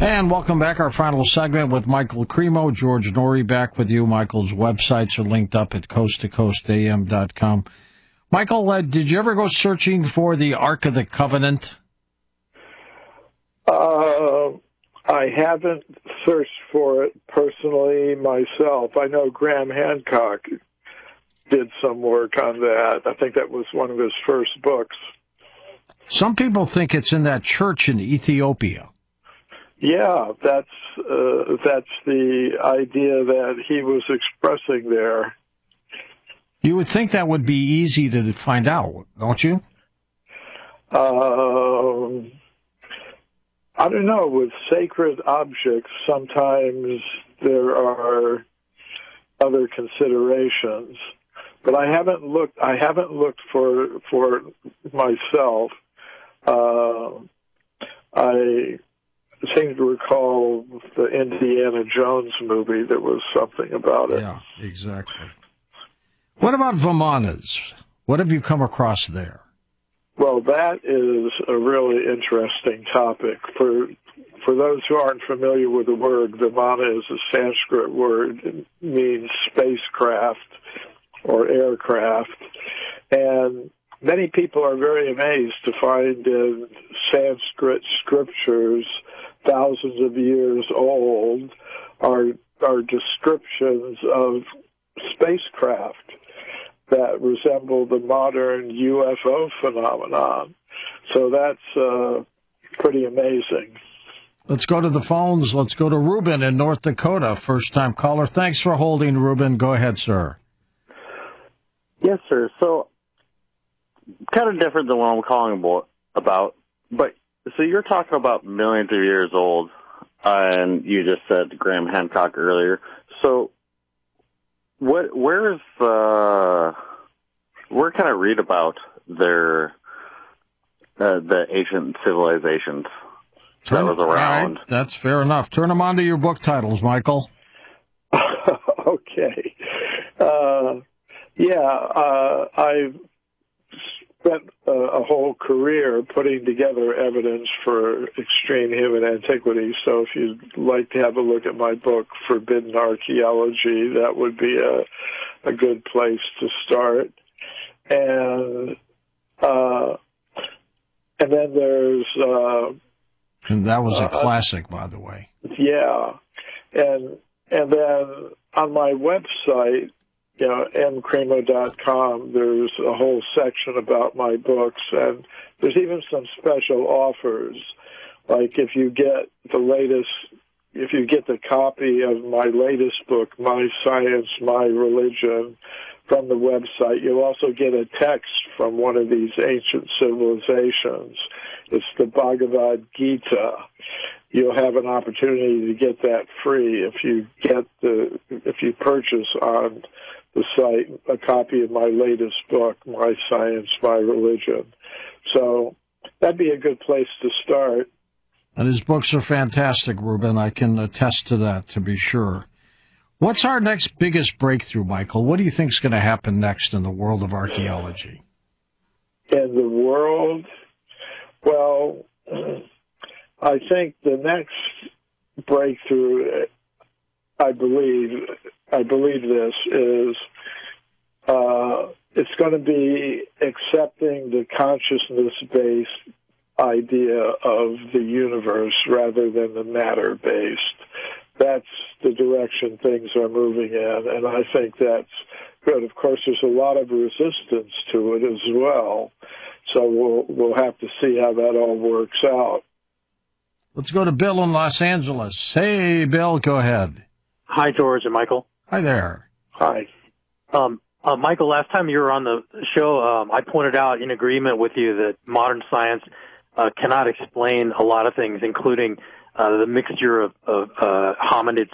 And welcome back. Our final segment with Michael Cremo. George Noory back with you. Michael's websites are linked up at coasttocoastam.com. Michael, did you ever go searching for the Ark of the Covenant? I haven't searched for it personally myself. I know Graham Hancock did some work on that. I think that was one of his first books. Some people think it's in that church in Ethiopia. Yeah, that's the idea that he was expressing there. You would think that would be easy to find out, don't you? I don't know. With sacred objects, sometimes there are other considerations, but I haven't looked for myself. I seem to recall the Indiana Jones movie. There was something about it. Yeah, exactly. What about Vimanas? What have you come across there? Well, that is a really interesting topic. For those who aren't familiar with the word, Vimana is a Sanskrit word. It means spacecraft or aircraft. And many people are very amazed to find in Sanskrit scriptures, thousands of years old, are descriptions of spacecraft that resemble the modern UFO phenomenon. So that's pretty amazing. Let's go to the phones. Let's go to Ruben in North Dakota, first-time caller. Thanks for holding, Ruben. Go ahead, sir. Yes, sir. So, kind of different than what I'm calling about, but so you're talking about millions of years old, and you just said Graham Hancock earlier. So, where can I read about the ancient civilizations that was around? Right, that's fair enough. Turn them on to your book titles, Michael. Okay. I've spent a whole career putting together evidence for extreme human antiquity. So if you'd like to have a look at my book, Forbidden Archaeology, that would be a good place to start. And then there's... and that was a classic, by the way. Yeah. And then on my website, mcremo.com, there's a whole section about my books, and there's even some special offers. Like if you get the copy of my latest book, My Science, My Religion, from the website, you'll also get a text from one of these ancient civilizations. It's the Bhagavad Gita. You'll have an opportunity to get that free if you purchase on the site a copy of my latest book, My Science, My Religion. So that'd be a good place to start. And his books are fantastic, Ruben. I can attest to that, to be sure. What's our next biggest breakthrough, Michael? What do you think is going to happen next in the world of archaeology? In the world? Well, I think the next breakthrough, I believe this is it's going to be accepting the consciousness-based idea of the universe rather than the matter-based. That's the direction things are moving in, and I think that's good. Of course, there's a lot of resistance to it as well, so we'll have to see how that all works out. Let's go to Bill in Los Angeles. Hey, Bill, go ahead. Hi, George and Michael. Hi there. Hi. Michael, last time you were on the show, I pointed out in agreement with you that modern science cannot explain a lot of things, including the mixture of hominids